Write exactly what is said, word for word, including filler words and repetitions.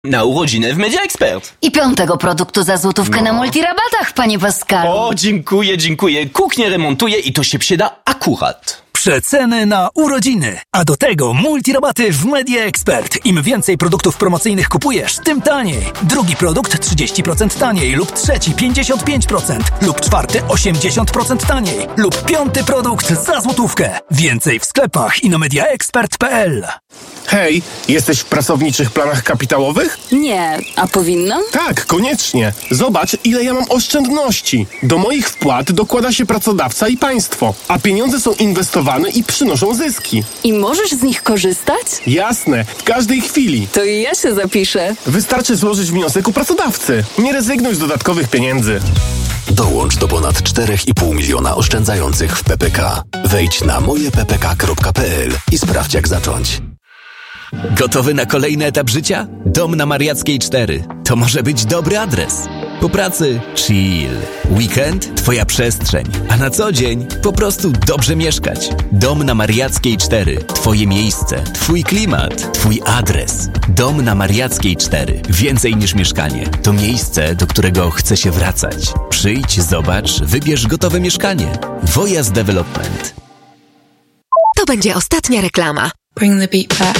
Na urodziny w Media Expert. I piątego produktu za złotówkę no. na multirabatach, panie Pascalu. O, dziękuję, dziękuję. Kuchnię remontuję i to się przyda akurat. Przeceny na urodziny, a do tego multirabaty w Media Expert. Im więcej produktów promocyjnych kupujesz, tym taniej. Drugi produkt trzydzieści procent taniej lub trzeci pięćdziesiąt pięć procent lub czwarty osiemdziesiąt procent taniej lub piąty produkt za złotówkę. Więcej w sklepach i na media expert kropka p l. Hej, jesteś w pracowniczych planach kapitałowych? Nie, a powinnam? Tak, koniecznie. Zobacz, ile ja mam oszczędności. Do moich wpłat dokłada się pracodawca i państwo, a pieniądze są inwestowane i przynoszą zyski. I możesz z nich korzystać? Jasne, w każdej chwili. To i ja się zapiszę. Wystarczy złożyć wniosek u pracodawcy. Nie rezygnuj z dodatkowych pieniędzy. Dołącz do ponad cztery i pół miliona oszczędzających w P P K. Wejdź na moje p p k kropka p l i sprawdź, jak zacząć. Gotowy na kolejny etap życia? Dom na Mariackiej cztery. To może być dobry adres. Po pracy chill. Weekend twoja przestrzeń. A na co dzień po prostu dobrze mieszkać. Dom na Mariackiej cztery. Twoje miejsce. Twój klimat. Twój adres. Dom na Mariackiej cztery. Więcej niż mieszkanie. To miejsce, do którego chce się wracać. Przyjdź, zobacz, wybierz gotowe mieszkanie. Wojas Development. To będzie ostatnia reklama. Bring the beat back.